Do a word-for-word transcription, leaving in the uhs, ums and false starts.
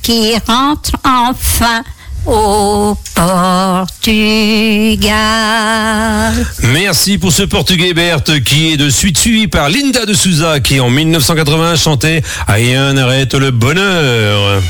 qui rentre enfin au Portugal. Merci pour ce portugais, Berthe, qui est de suite suivi par Linda de Souza, qui en mille neuf cent quatre-vingts chantait « Rien n'arrête le bonheur ».